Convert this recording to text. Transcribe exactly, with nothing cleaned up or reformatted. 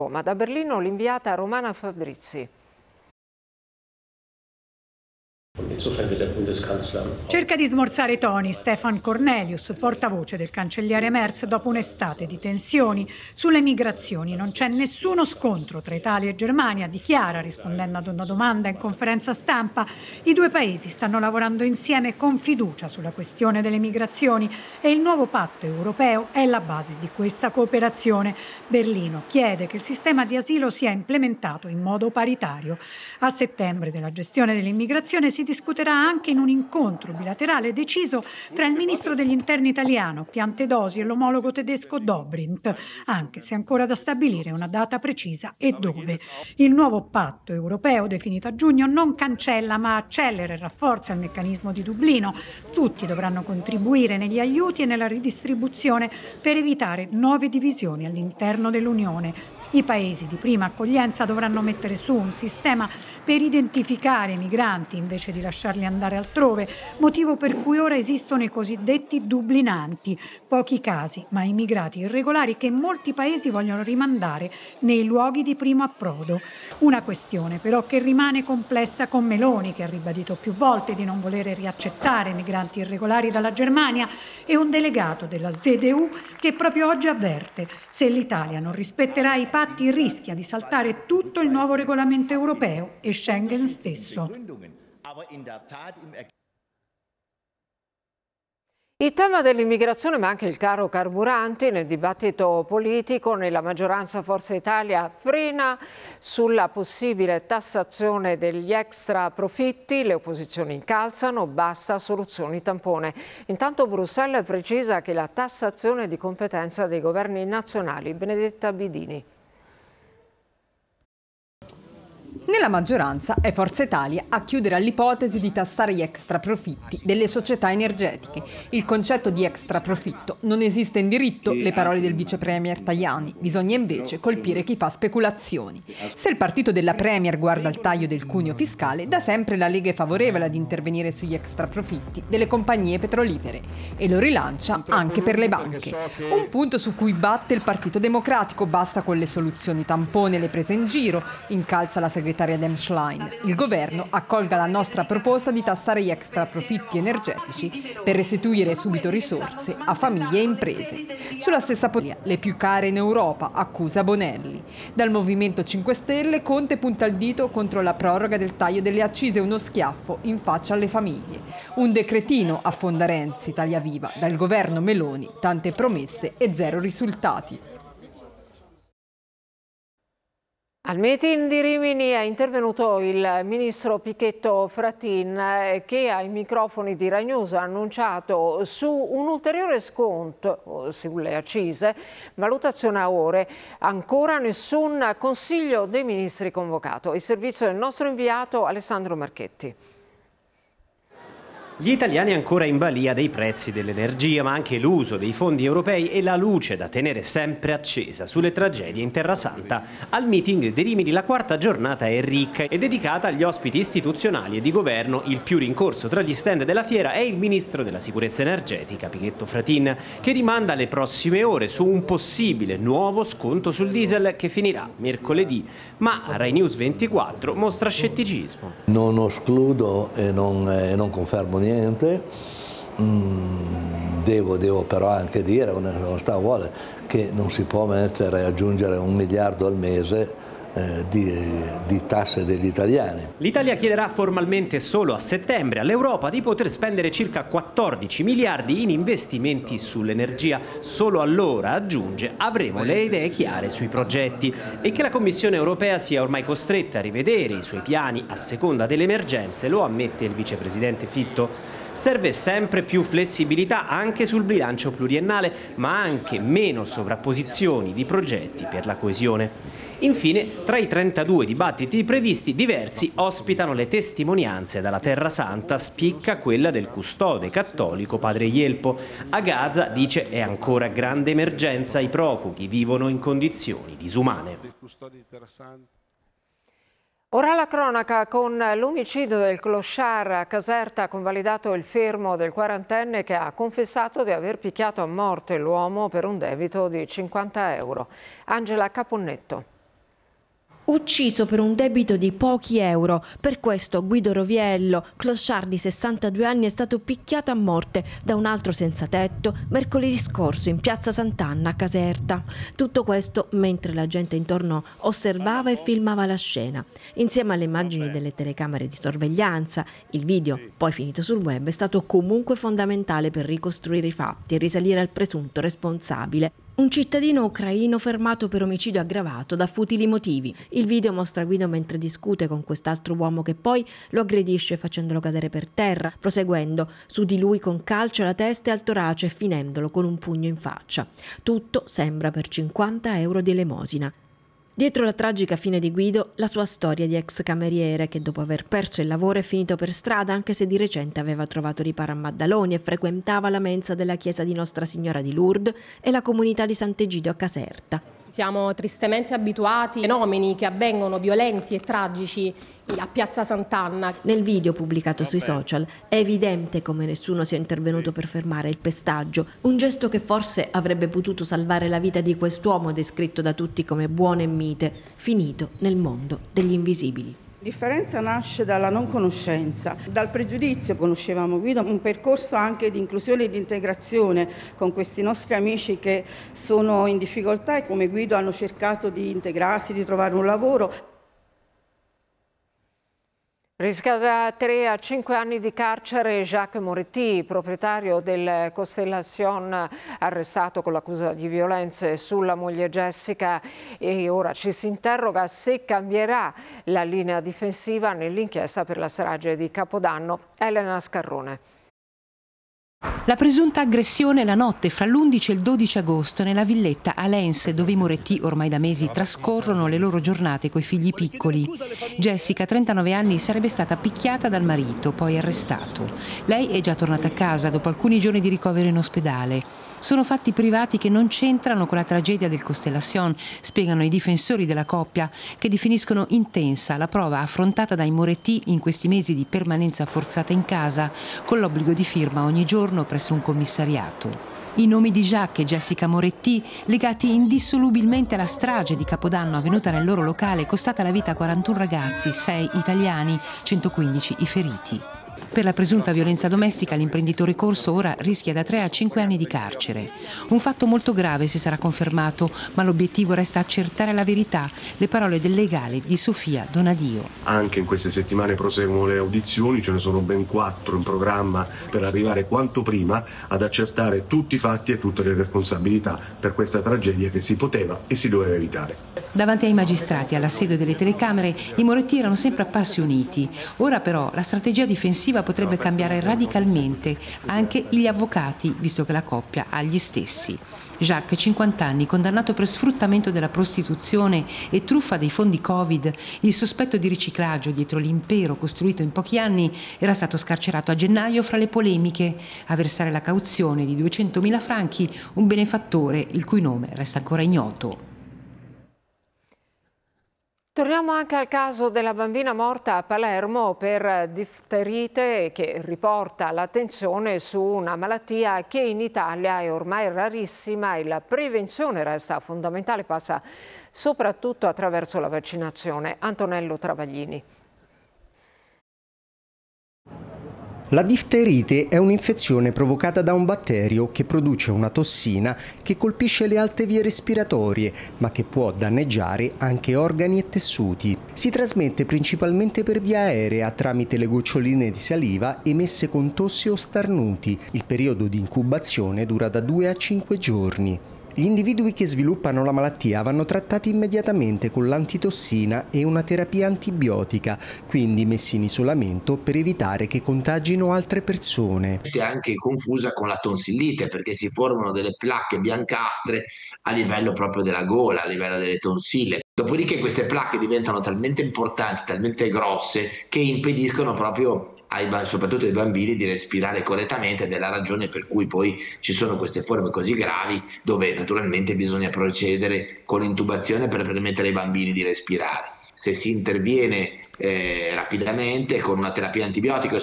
Ma da Berlino l'inviata Romana Fabrizi. Cerca di smorzare i toni Stefan Cornelius, portavoce del cancelliere Merz, dopo un'estate di tensioni sulle migrazioni. Non c'è nessuno scontro tra Italia e Germania, dichiara, rispondendo ad una domanda in conferenza stampa. I due paesi stanno lavorando insieme con fiducia sulla questione delle migrazioni e il nuovo patto europeo è la base di questa cooperazione. Berlino chiede che il sistema di asilo sia implementato in modo paritario. A settembre della gestione dell'immigrazione si discuterà anche in un incontro bilaterale deciso tra il ministro degli interni italiano Piantedosi e l'omologo tedesco Dobrindt, anche se ancora da stabilire una data precisa e dove. Il nuovo patto europeo definito a giugno non cancella ma accelera e rafforza il meccanismo di Dublino. Tutti dovranno contribuire negli aiuti e nella ridistribuzione per evitare nuove divisioni all'interno dell'Unione. I paesi di prima accoglienza dovranno mettere su un sistema per identificare i migranti invece di lasciarli andare altrove, motivo per cui ora esistono i cosiddetti dublinanti, pochi casi ma immigrati irregolari che molti paesi vogliono rimandare nei luoghi di primo approdo. Una questione però che rimane complessa con Meloni, che ha ribadito più volte di non volere riaccettare migranti irregolari dalla Germania, e un delegato della Z D U che proprio oggi avverte: se l'Italia non rispetterà i patti rischia di saltare tutto il nuovo regolamento europeo e Schengen stesso. Il tema dell'immigrazione, ma anche il caro carburanti, nel dibattito politico, nella maggioranza Forza Italia frena sulla possibile tassazione degli extra profitti, le opposizioni incalzano, basta soluzioni tampone. Intanto Bruxelles precisa che la tassazione è di competenza dei governi nazionali. Benedetta Bidini. Nella maggioranza è Forza Italia a chiudere all'ipotesi di tassare gli extraprofitti delle società energetiche. Il concetto di extraprofitto non esiste in diritto, le parole del vice premier Tajani. Bisogna invece colpire chi fa speculazioni. Se il partito della premier guarda al taglio del cuneo fiscale, da sempre la Lega è favorevole ad intervenire sugli extraprofitti delle compagnie petrolifere e lo rilancia anche per le banche. Un punto su cui batte il Partito Democratico: basta con le soluzioni tampone e le prese in giro, incalza la segretaria Dem Schlein. Il governo accolga la nostra proposta di tassare gli extraprofitti energetici per restituire subito risorse a famiglie e imprese. Sulla stessa politica, le più care in Europa, accusa Bonelli. Dal Movimento cinque Stelle Conte punta il dito contro la proroga del taglio delle accise, uno schiaffo in faccia alle famiglie. Un decretino, affonda Renzi, Italia Viva. Dal governo Meloni tante promesse e zero risultati. Al meeting di Rimini è intervenuto il ministro Pichetto Fratin, che ai microfoni di Rai News ha annunciato su un ulteriore sconto sulle accise, valutazione a ore, ancora nessun Consiglio dei Ministri convocato. Il servizio del nostro inviato Alessandro Marchetti. Gli italiani ancora in balia dei prezzi dell'energia, ma anche l'uso dei fondi europei e la luce da tenere sempre accesa sulle tragedie in Terra Santa. Al meeting di Rimini la quarta giornata è ricca e dedicata agli ospiti istituzionali e di governo. Il più rincorso tra gli stand della fiera è il ministro della sicurezza energetica, Pichetto Fratin, che rimanda alle prossime ore su un possibile nuovo sconto sul diesel che finirà mercoledì, ma a Rai News ventiquattro mostra scetticismo. Non escludo e non, eh, non confermo niente. Mm, devo, devo però anche dire, onestà vuole, che non si può mettere a aggiungere un miliardo al mese eh, di, di tasse degli italiani. L'Italia chiederà formalmente solo a settembre all'Europa di poter spendere circa quattordici miliardi in investimenti sull'energia. Solo allora, aggiunge, avremo le idee chiare sui progetti e che la Commissione europea sia ormai costretta a rivedere i suoi piani a seconda delle emergenze, lo ammette il vicepresidente Fitto. Serve sempre più flessibilità anche sul bilancio pluriennale, ma anche meno sovrapposizioni di progetti per la coesione. Infine, tra i trentadue dibattiti previsti, diversi ospitano le testimonianze dalla Terra Santa, spicca quella del custode cattolico padre Ielpo. A Gaza, dice, è ancora grande emergenza, i profughi vivono in condizioni disumane. Ora la cronaca, con l'omicidio del clochard a Caserta ha convalidato il fermo del quarantenne che ha confessato di aver picchiato a morte l'uomo per un debito di cinquanta euro. Angela Caponnetto. Ucciso per un debito di pochi euro. Per questo Guido Roviello, clochard di sessantadue anni, è stato picchiato a morte da un altro senza tetto mercoledì scorso in piazza Sant'Anna a Caserta. Tutto questo mentre la gente intorno osservava e filmava la scena. Insieme alle immagini delle telecamere di sorveglianza, il video, poi finito sul web, è stato comunque fondamentale per ricostruire i fatti e risalire al presunto responsabile. Un cittadino ucraino fermato per omicidio aggravato da futili motivi. Il video mostra Guido mentre discute con quest'altro uomo che poi lo aggredisce facendolo cadere per terra, proseguendo su di lui con calci alla testa e al torace e finendolo con un pugno in faccia. Tutto sembra per cinquanta euro di elemosina. Dietro la tragica fine di Guido, la sua storia di ex cameriere che dopo aver perso il lavoro è finito per strada, anche se di recente aveva trovato riparo a Maddaloni e frequentava la mensa della chiesa di Nostra Signora di Lourdes e la comunità di Sant'Egidio a Caserta. Siamo tristemente abituati a fenomeni che avvengono violenti e tragici a piazza Sant'Anna. Nel video pubblicato sui social è evidente come nessuno sia intervenuto per fermare il pestaggio, un gesto che forse avrebbe potuto salvare la vita di quest'uomo descritto da tutti come buono e mite, finito nel mondo degli invisibili. La differenza nasce dalla non conoscenza, dal pregiudizio. Conoscevamo Guido, un percorso anche di inclusione e di integrazione con questi nostri amici che sono in difficoltà e come Guido hanno cercato di integrarsi, di trovare un lavoro. Rischia da tre a cinque anni di carcere Jacques Moretti, proprietario del Constellation, arrestato con l'accusa di violenze sulla moglie Jessica, e ora ci si interroga se cambierà la linea difensiva nell'inchiesta per la strage di Capodanno. Elena Scarrone. La presunta aggressione la notte fra l'undici e il dodici agosto nella villetta a Lens, dove i Moretti ormai da mesi trascorrono le loro giornate coi figli piccoli. Jessica, trentanove anni, sarebbe stata picchiata dal marito, poi arrestato. Lei è già tornata a casa dopo alcuni giorni di ricovero in ospedale. Sono fatti privati che non c'entrano con la tragedia del Constellation, spiegano i difensori della coppia, che definiscono intensa la prova affrontata dai Moretti in questi mesi di permanenza forzata in casa, con l'obbligo di firma ogni giorno presso un commissariato. I nomi di Jacques e Jessica Moretti, legati indissolubilmente alla strage di Capodanno avvenuta nel loro locale, costata la vita a quarantuno ragazzi, sei italiani, centoquindici i feriti. Per la presunta violenza domestica l'imprenditore corso ora rischia da tre a cinque anni di carcere. Un fatto molto grave se sarà confermato, ma l'obiettivo resta accertare la verità. Le parole del legale di Sofia Donadio. Anche in queste settimane proseguono le audizioni, ce ne sono ben quattro in programma per arrivare quanto prima ad accertare tutti i fatti e tutte le responsabilità per questa tragedia che si poteva e si doveva evitare. Davanti ai magistrati, alla sede delle telecamere, i Moretti erano sempre apparsi uniti. Ora però la strategia difensiva potrebbe cambiare radicalmente, anche gli avvocati, visto che la coppia ha gli stessi. Jacques, cinquanta anni, condannato per sfruttamento della prostituzione e truffa dei fondi Covid, il sospetto di riciclaggio dietro l'impero costruito in pochi anni, era stato scarcerato a gennaio fra le polemiche. A versare la cauzione di duecentomila franchi un benefattore il cui nome resta ancora ignoto. Torniamo anche al caso della bambina morta a Palermo per difterite, che riporta l'attenzione su una malattia che in Italia è ormai rarissima e la prevenzione resta fondamentale, passa soprattutto attraverso la vaccinazione. Antonello Travaglini. La difterite è un'infezione provocata da un batterio che produce una tossina che colpisce le alte vie respiratorie, ma che può danneggiare anche organi e tessuti. Si trasmette principalmente per via aerea tramite le goccioline di saliva emesse con tosse o starnuti. Il periodo di incubazione dura da due a cinque giorni. Gli individui che sviluppano la malattia vanno trattati immediatamente con l'antitossina e una terapia antibiotica, quindi messi in isolamento per evitare che contagino altre persone. È anche confusa con la tonsillite, perché si formano delle placche biancastre a livello proprio della gola, a livello delle tonsille. Dopodiché queste placche diventano talmente importanti, talmente grosse, che impediscono proprio ai, soprattutto ai bambini di respirare correttamente, ed è la ragione per cui poi ci sono queste forme così gravi, dove naturalmente bisogna procedere con l'intubazione per permettere ai bambini di respirare. Se si interviene eh, rapidamente con una terapia antibiotica